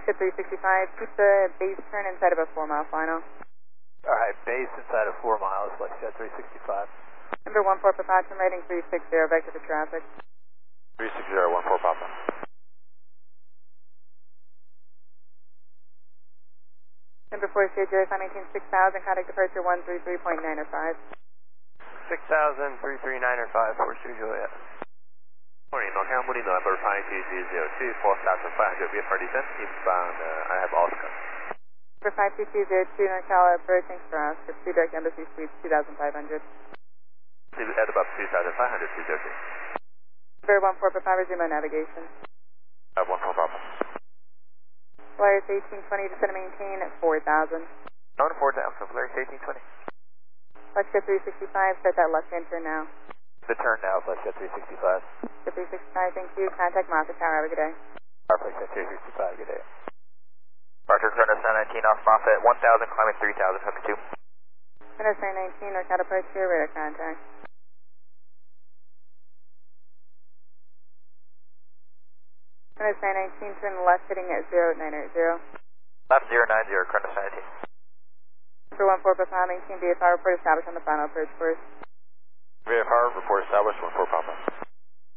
Foxtrot 365, keep the base turn inside of a 4-mile final. Alright, base inside of 4 miles, Foxtrot 365. Number 14 Papa, turn rating 360, vector for traffic. 360, 14 Papa. Number 4 CJ, I maintain 6000, contact departure 133.905. 6000, 33905, 4 Juliet. Morning, Northbound, Woody, November 52202, 4500, we have party descent, inbound, I have Oscar. Number 52202, NorCal approaching for Oscar, 2 direct Embassy Suites, 2500. At about 2500, 230. Number 14 Papa, resume on navigation. 14 Papa. Polaris 1820, descend and maintain at 4000. On 4000, Polaris 1820. Foxtrot 365, start that left-hand turn now. The turn now, Foxtrot 365. 365, thank you. Contact Moffett Tower, have a good day. Foxtrot 365, good day. Departure Kronos 919 off Moffett, 1000, climbing 3000, hook 2. Kronos 919, NorCal departure, radar contact. Kronos 919, turn left heading at 0980. Left 090, Kronos 919. Number 14 Papa, maintain VFR report established on the final approach course. VFR report established, 14 Papa.